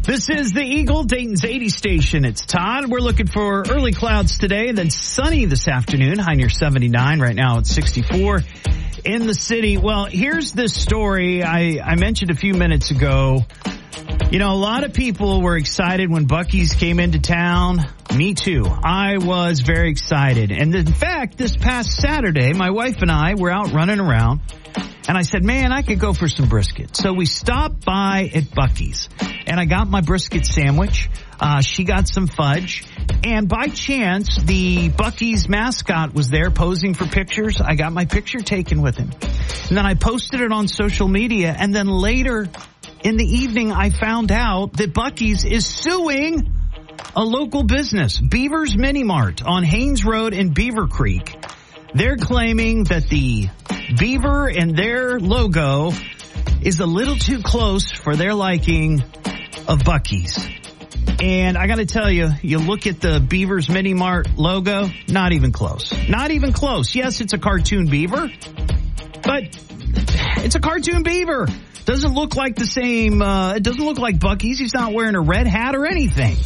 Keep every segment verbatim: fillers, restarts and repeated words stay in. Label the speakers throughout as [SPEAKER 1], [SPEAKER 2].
[SPEAKER 1] This is the Eagle, Dayton's eighty station. It's Todd. We're looking for early clouds today, then sunny this afternoon. High near seventy-nine. Right now it's sixty-four in the city. Well, here's this story I, I mentioned a few minutes ago. You know, a lot of people were excited when Buc-ee's came into town. Me too. I was very excited. And in fact, this past Saturday, my wife and I were out running around. And I said, man, I could go for some brisket. So we stopped by at Buc-ee's. And I got my brisket sandwich. Uh, she got some fudge. And by chance, the Buc-ee's mascot was there posing for pictures. I got my picture taken with him. And then I posted it on social media. And then later in the evening, I found out that Buc-ee's is suing a local business, Beaver's Mini Mart on Haynes Road in Beaver Creek. They're claiming that the beaver and their logo is a little too close for their liking of Buc-ee's. And I got to tell you, you look at the Beaver's Mini Mart logo, not even close. Not even close. Yes, it's a cartoon beaver, but it's a cartoon beaver. Doesn't look like the same, uh, it doesn't look like Buc-ee's. He's not wearing a red hat or anything.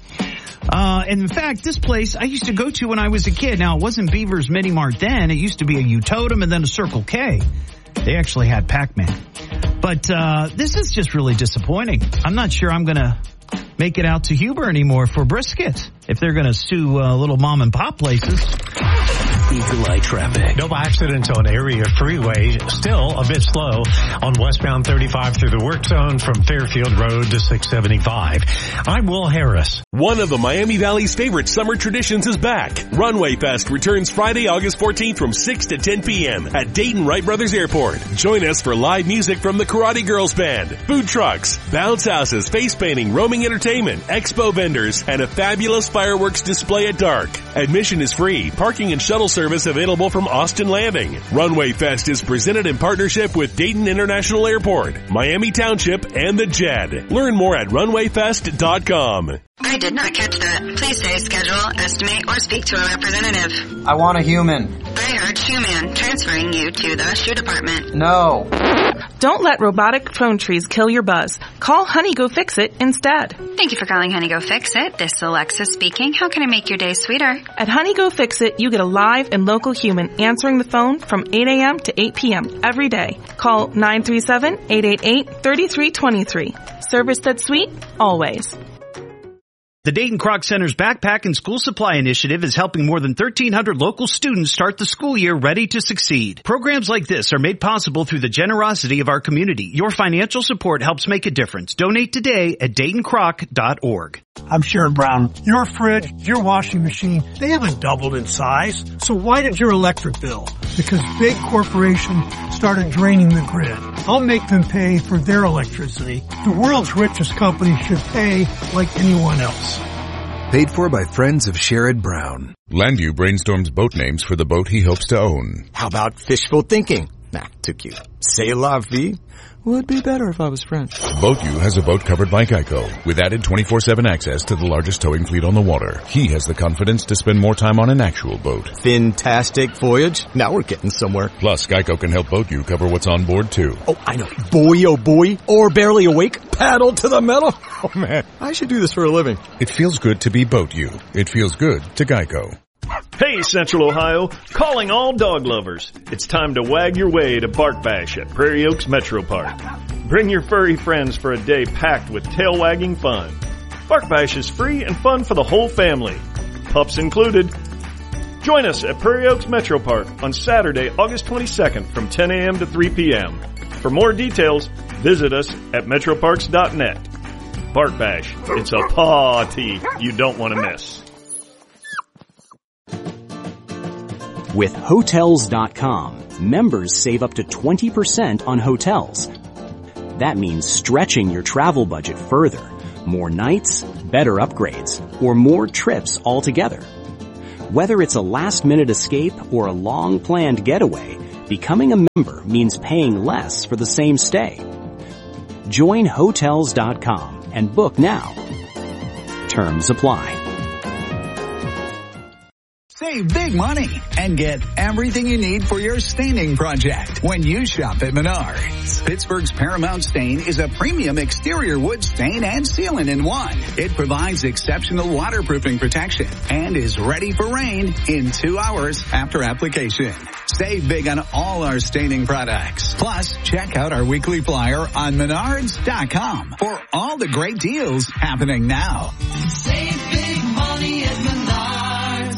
[SPEAKER 1] Uh, and in fact, this place I used to go to when I was a kid. Now, it wasn't Beaver's Mini Mart then. It used to be a U-Totem and then a Circle K. They actually had Pac-Man. But, uh, this is just really disappointing. I'm not sure I'm gonna make it out to Huber anymore for brisket if they're gonna sue, uh, little mom and pop places.
[SPEAKER 2] Eagle Eye traffic.
[SPEAKER 3] No accidents on area freeway. Still a bit slow on westbound thirty-five through the work zone from Fairfield Road to six seventy-five. I'm Will Harris.
[SPEAKER 4] One of the Miami Valley's favorite summer traditions is back. Runway Fest returns Friday, August fourteenth from six to ten p.m. at Dayton Wright Brothers Airport. Join us for live music from the Karate Girls Band, food trucks, bounce houses, face painting, roaming entertainment, expo vendors, and a fabulous fireworks display at dark. Admission is free. Parking and shuttle service available from Austin Landing. Runway Fest is presented in partnership with Dayton International Airport, Miami Township, and the J E D. Learn more at runway fest dot com.
[SPEAKER 5] I did not catch that. Please say schedule, estimate, or speak to a representative.
[SPEAKER 6] I want a human.
[SPEAKER 5] I heard human. Transferring you to the shoe department.
[SPEAKER 6] No.
[SPEAKER 7] Don't let robotic phone trees kill your buzz. Call Honey Go Fix It instead.
[SPEAKER 8] Thank you for calling Honey Go Fix It. This is Alexa speaking. How can I make your day sweeter?
[SPEAKER 7] At Honey Go Fix It, you get a live and local human answering the phone from eight a.m. to eight p.m. every day. Call nine three seven, eight eight eight, three three two three. Service that's sweet, always.
[SPEAKER 1] The Dayton Kroc Center's Backpack and School Supply Initiative is helping more than thirteen hundred local students start the school year ready to succeed. Programs like this are made possible through the generosity of our community. Your financial support helps make a difference. Donate today at dayton croc dot org.
[SPEAKER 9] I'm Sherrod Brown. Your fridge, your washing machine, they haven't doubled in size. So why did your electric bill? Because big corporations started draining the grid. I'll make them pay for their electricity. The world's richest companies should pay like anyone else.
[SPEAKER 10] Paid for by friends of Sherrod Brown.
[SPEAKER 11] Landview brainstorms boat names for the boat he hopes to own.
[SPEAKER 12] How about fishful thinking? Nah, too cute. C'est la vie. Would be better if I was French.
[SPEAKER 11] BoatU has a boat covered by Geico with added twenty-four seven access to the largest towing fleet on the water. He has the confidence to spend more time on an actual boat.
[SPEAKER 12] Fantastic voyage. Now we're getting somewhere.
[SPEAKER 11] Plus, Geico can help BoatU cover what's on board, too.
[SPEAKER 12] Oh, I know. Boy, oh boy. Or barely awake. Paddle to the metal. Oh, man. I should do this for a living.
[SPEAKER 11] It feels good to be BoatU. It feels good to Geico.
[SPEAKER 13] Hey, Central Ohio, calling all dog lovers. It's time to wag your way to Bark Bash at Prairie Oaks Metro Park. Bring your furry friends for a day packed with tail-wagging fun. Bark Bash is free and fun for the whole family, pups included. Join us at Prairie Oaks Metro Park on Saturday, August twenty-second from ten a.m. to three p.m. For more details, visit us at metro parks dot net. Bark Bash, it's a party you don't want to miss.
[SPEAKER 14] With Hotels dot com, members save up to twenty percent on hotels. That means stretching your travel budget further, more nights, better upgrades, or more trips altogether. Whether it's a last-minute escape or a long-planned getaway, becoming a member means paying less for the same stay. Join Hotels dot com and book now. Terms apply.
[SPEAKER 15] Say
[SPEAKER 6] Save big money and get everything you need for your staining project when you shop at Menards. Pittsburgh's Paramount Stain is a premium exterior wood stain and sealant in one. It provides exceptional waterproofing protection and is ready for rain in two hours after application. Save big on all our staining products. Plus, check out our weekly flyer on menards dot com for all the great deals happening now.
[SPEAKER 15] Save big money at Menards.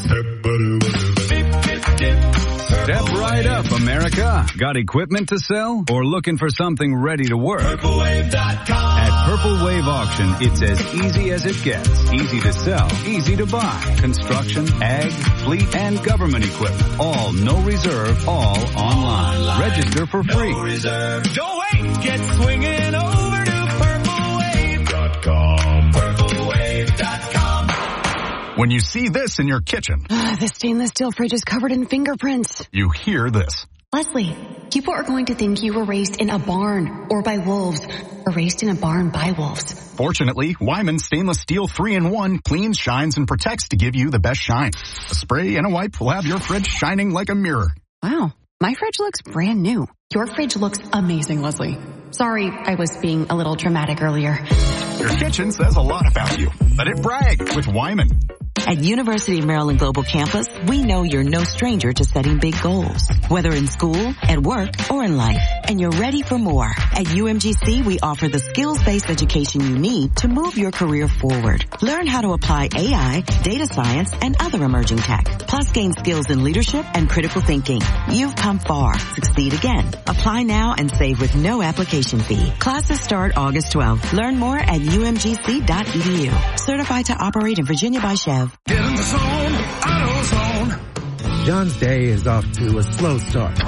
[SPEAKER 16] Step right up, America. Got equipment to sell or looking for something ready to work?
[SPEAKER 15] Purple Wave dot com.
[SPEAKER 16] At Purple Wave Auction, it's as easy as it gets. Easy to sell, easy to buy. Construction, ag, fleet, and government equipment. All no reserve, all online. online. Register for free.
[SPEAKER 15] No reserve. Don't wait. Get swinging over to purple wave dot com. purple wave dot com.
[SPEAKER 17] When you see this in your kitchen,
[SPEAKER 18] the stainless steel fridge is covered in fingerprints.
[SPEAKER 17] You hear this.
[SPEAKER 18] Leslie, people are going to think you were raised in a barn or by wolves or raised in a barn by wolves.
[SPEAKER 17] Fortunately, Wyman Stainless Steel three in one cleans, shines, and protects to give you the best shine. A spray and a wipe will have your fridge shining like a mirror.
[SPEAKER 18] Wow, my fridge looks brand new. Your fridge looks amazing, Leslie. Sorry, I was being a little dramatic earlier.
[SPEAKER 17] Your kitchen says a lot about you. Let it brag with Wyman.
[SPEAKER 19] At University of Maryland Global Campus, we know you're no stranger to setting big goals, whether in school, at work, or in life, and you're ready for more. At U M G C, we offer the skills-based education you need to move your career forward. Learn how to apply A I, data science, and other emerging tech, plus gain skills in leadership and critical thinking. You've come far. Succeed again. Apply now and save with no application fee. Classes start August twelfth. Learn more at U M G C dot E D U. Certified to operate in Virginia by Chev.
[SPEAKER 15] Get in the zone, AutoZone.
[SPEAKER 20] John's day is off to a slow start.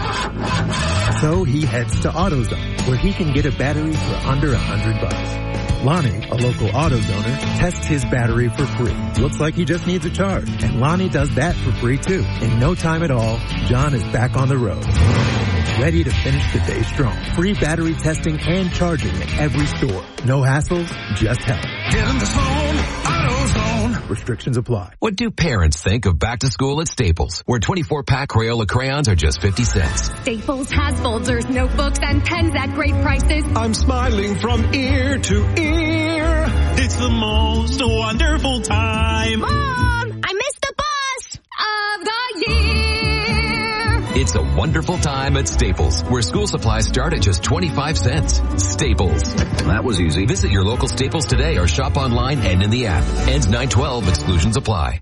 [SPEAKER 20] So he heads to AutoZone, where he can get a battery for under a hundred bucks. Lonnie, a local AutoZoner, tests his battery for free. Looks like he just needs a charge. And Lonnie does that for free too. In no time at all, John is back on the road. Ready to finish the day strong. Free battery testing and charging at every store. No hassles, just help.
[SPEAKER 15] Get in the zone, AutoZone.
[SPEAKER 20] Restrictions apply.
[SPEAKER 2] What do parents think of back to school at Staples, where twenty-four pack Crayola crayons are just fifty cents?
[SPEAKER 21] Staples has folders, notebooks, and pens at great prices.
[SPEAKER 3] I'm smiling from ear to ear. It's the most wonderful time.
[SPEAKER 21] Mom, I missed the bus of the year.
[SPEAKER 2] It's a wonderful time at Staples, where school supplies start at just twenty-five cents. Staples. That was easy. Visit your local Staples today or shop online and in the app. Ends nine twelve. Exclusions apply.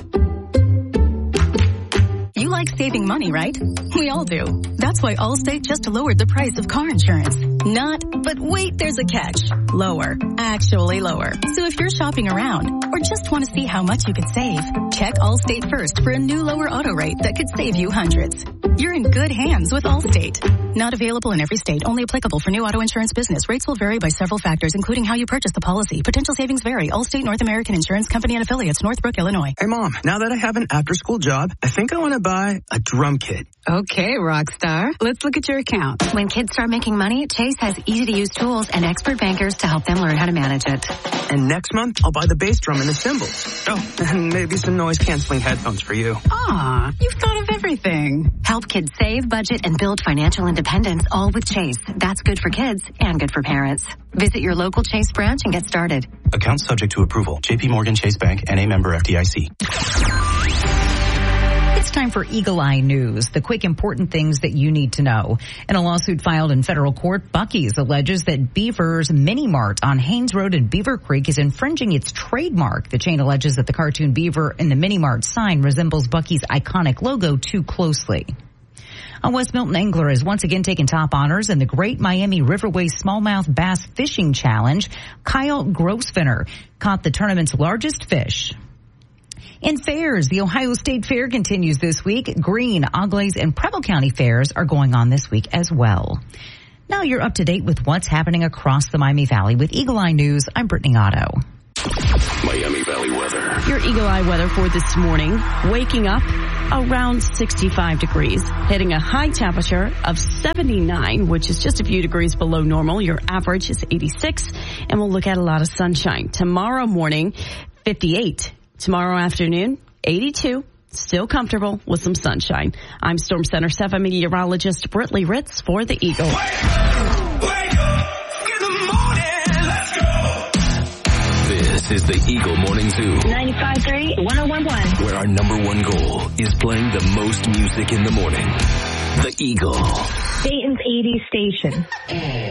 [SPEAKER 22] You like saving money, right? We all do. That's why Allstate just lowered the price of car insurance. Not, but wait, there's a catch. Lower. Actually lower. So if you're shopping around or just want to see how much you could save, check Allstate first for a new lower auto rate that could save you hundreds. You're in good hands with Allstate. Not available in every state. Only applicable for new auto insurance business. Rates will vary by several factors, including how you purchase the policy. Potential savings vary. Allstate North American Insurance Company and affiliates, Northbrook, Illinois.
[SPEAKER 23] Hey, Mom, now that I have an after-school job, I think I want to buy a drum kit.
[SPEAKER 24] Okay, Rockstar. Let's look at your account.
[SPEAKER 25] When kids start making money, Chase has easy-to-use tools and expert bankers to help them learn how to manage it.
[SPEAKER 23] And next month, I'll buy the bass drum and the cymbals. Oh, and maybe some noise-canceling headphones for you.
[SPEAKER 24] Aw, you've thought of everything.
[SPEAKER 25] Help kids save, budget, and build financial independence, all with Chase. That's good for kids and good for parents. Visit your local Chase branch and get started.
[SPEAKER 26] Account subject to approval. J P Morgan Chase Bank, N A member F D I C.
[SPEAKER 27] It's time for Eagle Eye News, the quick important things that you need to know. In a lawsuit filed in federal court, Buc-ee's alleges that Beaver's Mini Mart on Haynes Road in Beaver Creek is infringing its trademark. The chain alleges that the cartoon beaver in the Mini Mart sign resembles Buc-ee's iconic logo too closely. A West Milton angler has once again taken top honors in the Great Miami Riverway Smallmouth Bass Fishing Challenge. Kyle Grosvenor caught the tournament's largest fish. In fairs, the Ohio State Fair continues this week. Greene, Auglaize, and Preble County fairs are going on this week as well. Now you're up to date with what's happening across the Miami Valley. With Eagle Eye News, I'm Brittany Otto.
[SPEAKER 2] Miami Valley weather.
[SPEAKER 28] Your Eagle Eye weather for this morning. Waking up around sixty-five degrees, hitting a high temperature of seventy-nine, which is just a few degrees below normal. Your average is eighty-six, and we'll look at a lot of sunshine. Tomorrow morning, fifty-eight. Tomorrow afternoon, eighty-two. still comfortable with some sunshine. I'm Storm Center seven meteorologist Britley Ritz for the Eagle.
[SPEAKER 15] Wake up, wake up, in the morning, let's go.
[SPEAKER 2] This is the Eagle Morning Zoo.
[SPEAKER 1] ninety-five point three, one oh one point one.
[SPEAKER 2] Where our number one goal is playing the most music in the morning. The Eagle.
[SPEAKER 1] Dayton's eighties station.